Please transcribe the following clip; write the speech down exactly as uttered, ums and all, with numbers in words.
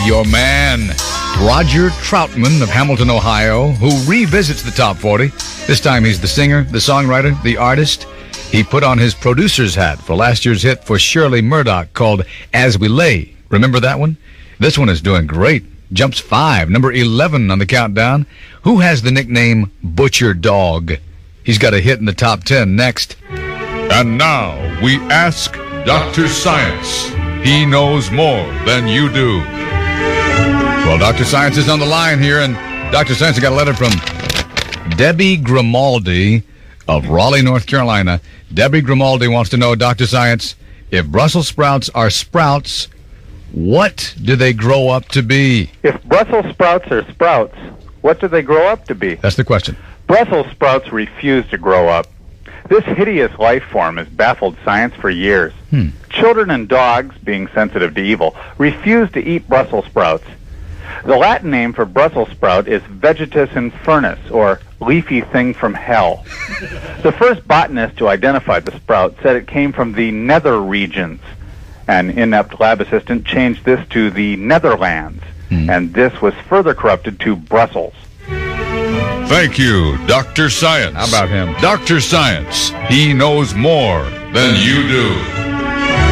your man, Roger Troutman of Hamilton, Ohio, who revisits the top forty. This time he's the singer, the songwriter, the artist. He put on his producer's hat for last year's hit for Shirley Murdoch called As We Lay. Remember that one? This one is doing great. Jumps five, number eleven on the countdown. Who has the nickname Butcher Dog? He's got a hit in the top ten next. And now we ask Doctor Science. He knows more than you do. Well, Doctor Science is on the line here, and Doctor Science got a letter from Debbie Grimaldi of Raleigh, North Carolina. Debbie Grimaldi wants to know, Doctor Science, if Brussels sprouts are sprouts, what do they grow up to be? If Brussels sprouts are sprouts, what do they grow up to be? That's the question. Brussels sprouts refuse to grow up. This hideous life form has baffled science for years. Hmm. Children and dogs, being sensitive to evil, refuse to eat Brussels sprouts. The Latin name for Brussels sprout is Vegetus infernus, or leafy thing from hell. The first botanist to identify the sprout said it came from the nether regions. An inept lab assistant changed this to the Netherlands, hmm. and this was further corrupted to Brussels. Thank you, Doctor Science. How about him? Doctor Science, he knows more than you do.